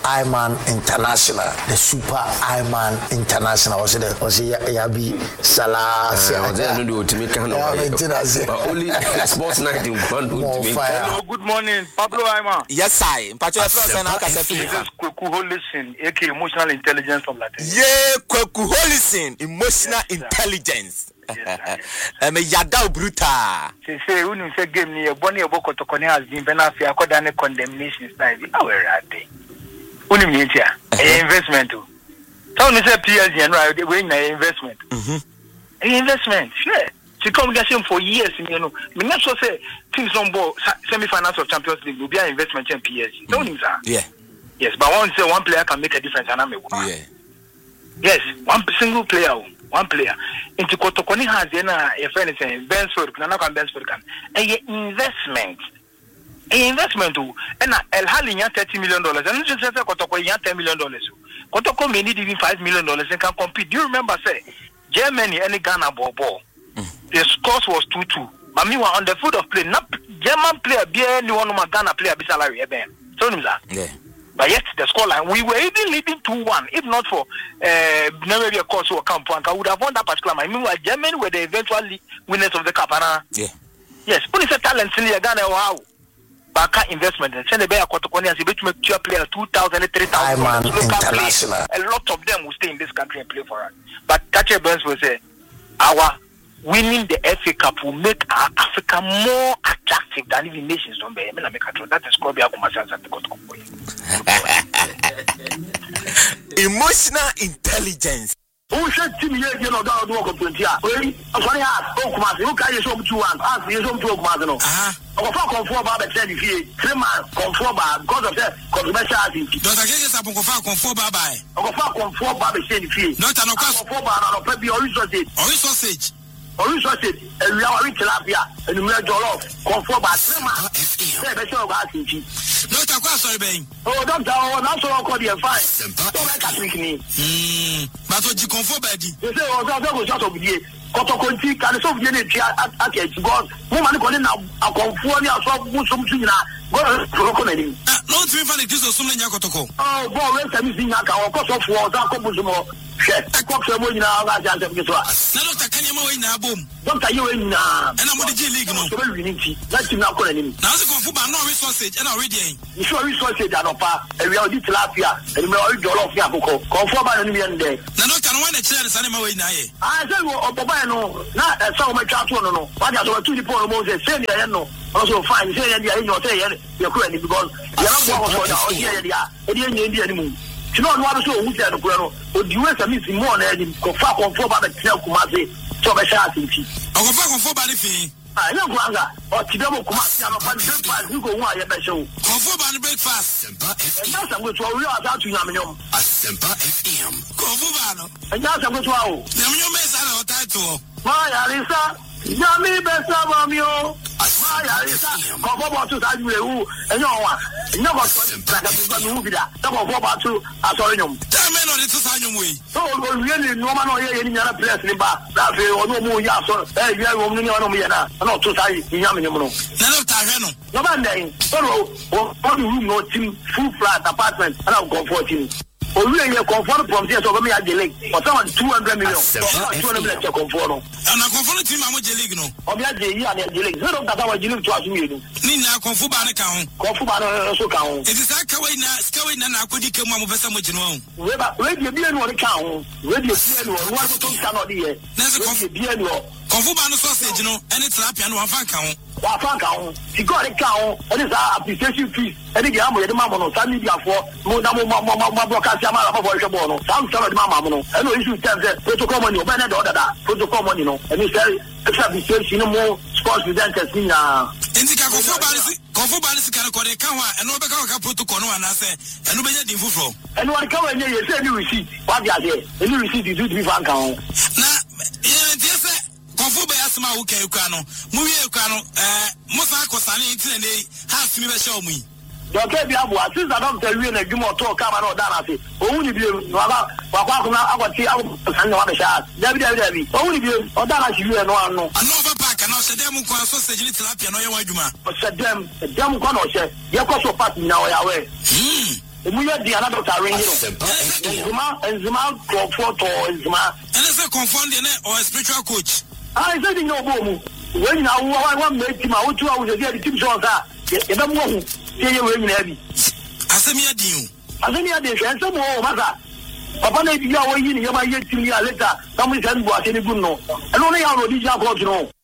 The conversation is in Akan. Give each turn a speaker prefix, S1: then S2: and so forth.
S1: Iman International, the Super Iman International. Was Yabi Salah?
S2: Only sports night in one.
S3: Hello, good morning, Pablo Iman.
S4: Yes, I.
S3: Listen, AK emotional intelligence from Latin.
S4: Yeah, listen, emotional intelligence. Me yada bruta.
S3: Say when you say game near Bonnie Boko to Kone has been benefit according condemnation style. Our rate. Unimetia investment. Tell me say PSG and right they win an investment. Investment, sure. She communication for years, you know. Me not so say teams on board semi-finals of Champions League will be an investment in PSG. Don't you say?
S4: Yeah.
S3: Yes, but one say one player can make a difference and I'm a woman. Yeah. Yes, one single player. One player into Kotokoni has a friend saying Bensford can investment. Investment and El Hali $30 million and just say Kotoko $10 million. Kotoko may need even $5 million and can compete. Do you remember say Germany any Ghana ball? The scores was 2-2. But me were on the foot of play. Not German player be anyone who Ghana player be salary eben. So
S4: yeah.
S3: But yet the scoreline we were even leading 2-1. If not for maybe a course or camp, I would have won that particular match. Meanwhile, Germany were the eventual winners of the cup.
S2: Yeah.
S3: Yes, put a talent in Ghana. Wow. Baka investment and send a bear Kotokoni as a bit make your player $2,000, $3,000.
S1: International.
S3: A lot of them will stay in this country and play for us. But Thatcher Burns will say, our winning the FA Cup will make our Africa more attractive than even nations don't be. That is called
S4: emotional intelligence.
S3: Who said to me, you know, that work of 20 years? Sorry, who can you show me 2 1? Ask you show me 2 1. Of comfort by the 10 feet, 3 months, comfort by because of that controversial.
S4: Does I get up comfort by?
S3: Of comfort by the 10 feet. Not an comfort by sausage. Orange sausage, and we are tilapia, and we are jollof, comfort by 3 months. Not a question, Ben. Oh, don't tell, not so called you fine. Don't make a picnic.
S4: But what you comfort by?
S3: You say, oh, that was out of the Kotokonti, can so be any God, woman calling now a conformity of some China. Go to Kokonin.
S4: No, three funny kids of Sumania Kotoko.
S3: Oh, boy, let's have you or cost of war, Zakobumo. I cock some money now, I just have to go.
S4: Dr. Kanyamo in a boom.
S3: Dr. You in, and I'm on the G League. Let's not call him. Now, the comfort no sausage and already. You saw sausage and opa, and we are tilapia, and we are jollof Yabuko. Comfort by the million day. Now, not one a chair, Sanima in I said, oh, Bobano, not so much out one, no. What are the 2 people Moses, say, I know. Also, fine, say, and you're saying you're crazy because you're not going to anymore. You know what so who said no o di we sami si mo na edim ko fa konfo ba be tira kumase so be sha atinti
S4: o ko fa konfo ba ni fi
S3: na ko anga o ti dem kumase ama fa breakfast ni ko hu aye be show
S4: konfo ba ni breakfast
S3: na sa go to o ri asa tu nyam nyom
S4: Asempa FM konfo ba no
S3: na sa go to o
S4: nyam nyom be sa na o title
S3: ma ya risa Yami besa bamio. Maya isa. Konfo ba tu sa ju ewu. Enyo wa. Enyo ba so like a new video. Konfo ba tu asori nyom.
S4: Tell me no the tu sa nyom we.
S3: So really no man no ye ni nyana press ni ba. Da fe ono mu ya so. Eh ya wo mu ni ono mu ya na. No tu sa nyam nyom no.
S4: Na no ta hwe no.
S3: No man dey. So o room no team full flat apartment. Ana comfort team. O really ye comfort from there so go me J-League. For someone 200 million. 200 million to comfort no.
S4: And a comfort team am J-League no.
S3: O me J-League and J-League. So that wa J-League to asumi no.
S4: Ni na comfort ba na ka ho.
S3: Comfort ba no so ka ho.
S4: It is akawai na akodi kemu am pesa mo jino ho.
S3: We dey bi enu o ka ho. We dey bi enu o wa to ka no dey here.
S4: Na se comfort
S3: bi enu o.
S4: Comfort ba no sausage no. Any tilapia no wa fa ka ho.
S3: Wa fa ka ho. Ti go dey ka ho. Any sa application fees. Any ge amo ye dey ma mo no. Sa media for mo na mo broadcast ya ma la for e no. Some di mama mo no. E no issue terms protocol money o ba na the order da. Protocol money no. E ni say extra business no more sports presenters ni na.
S4: Indika konfo ba ni sika no ko de ka ho a eno be ka protocol no ana say eno be nya din fufuro. Eno
S3: wa ka wa nye ye say ni receipt. Wa dia there. Any receipt you do fan kan ho.
S4: Na ye say konfo be asma wo kai kwa no. Mu wie kwa no mo sa ko sane intine ha simi be sha omu yi.
S3: Doctor bi abu assist that doctor we na dwuma to ka ma na odara se owu ni bi no aba wa kwa ko na agoti awu san na wa be sha dabi owu ni bi odara si we no anu
S4: ba park na o se dem ko sausage ni tilapia no ye wa dwuma
S3: o se dem ko na o se ye ko so part na o ya we emu yɛ di ana dɔkta ringi no enzima kɔfɔ tɔ enzima.
S4: ɛnɛ sɛ confond de ne ɔyɛ spiritual coach.
S3: ɛsɛ di nyɛ ɔbɔ mu wei nyina wa mɛ ti ma wotu awo sɛ yɛ di tim sɔn sa yɛ bɛ mu ɔhu yɛ yɛ wei nyina bi.
S4: asɛm yɛ di o.
S3: asɛm yɛ di hwɛ nsɛm wɔ o masa papa na ebi a wɔyi ne yɛma yɛ tim yɛ aleta na mo sɛ nbu ase ne gu no ɛno ne yɛ awɔ odi gyina kɔɔto no.